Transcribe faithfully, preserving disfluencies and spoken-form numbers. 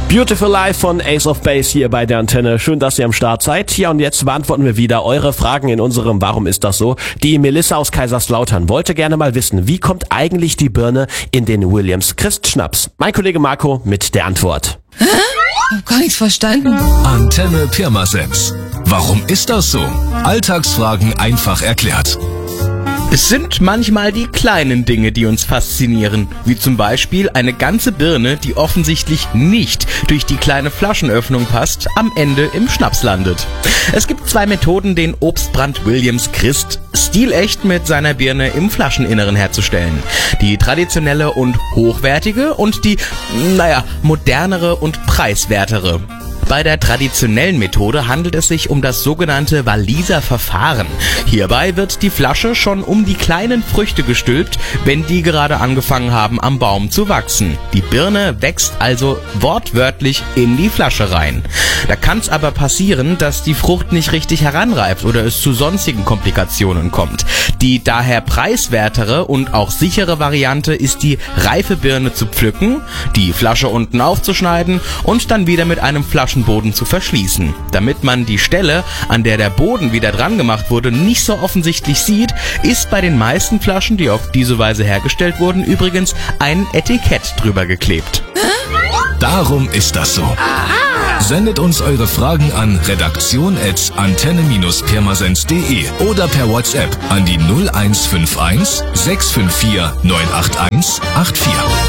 Beautiful Life von Ace of Base hier bei der Antenne. Schön, dass ihr am Start seid. Ja, und jetzt beantworten wir wieder eure Fragen in unserem Warum ist das so? Die Melissa aus Kaiserslautern wollte gerne mal wissen, wie kommt eigentlich die Birne in den Williams Christschnaps? Mein Kollege Marco mit der Antwort. Hä? Ich hab gar nichts verstanden. Antenne Pirmasens. Warum ist das so? Alltagsfragen einfach erklärt. Es sind manchmal die kleinen Dinge, die uns faszinieren, wie zum Beispiel eine ganze Birne, die offensichtlich nicht durch die kleine Flaschenöffnung passt, am Ende im Schnaps landet. Es gibt zwei Methoden, den Obstbrand Williams Christ stilecht mit seiner Birne im Flascheninneren herzustellen. Die traditionelle und hochwertige und die, naja, modernere und preiswertere. Bei der traditionellen Methode handelt es sich um das sogenannte Walliser Verfahren. Hierbei wird die Flasche schon um die kleinen Früchte gestülpt, wenn die gerade angefangen haben, am Baum zu wachsen. Die Birne wächst also wortwörtlich in die Flasche rein. Da kann es aber passieren, dass die Frucht nicht richtig heranreift oder es zu sonstigen Komplikationen kommt. Die daher preiswertere und auch sichere Variante ist die reife Birne zu pflücken, die Flasche unten aufzuschneiden und dann wieder mit einem Flaschen Boden zu verschließen. Damit man die Stelle, an der der Boden wieder dran gemacht wurde, nicht so offensichtlich sieht, ist bei den meisten Flaschen, die auf diese Weise hergestellt wurden, übrigens ein Etikett drüber geklebt. Darum ist das so. Sendet uns eure Fragen an redaktion at antenne pirmasens punkt de oder per WhatsApp an die null eins fünf eins sechs fünf vier neun acht eins acht vier.